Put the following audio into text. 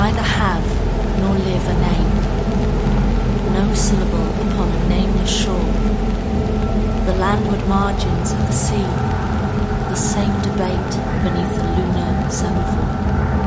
neither have nor live a name, no syllable upon a nameless shore, the landward margins of the sea, the same debate beneath the lunar semaphore.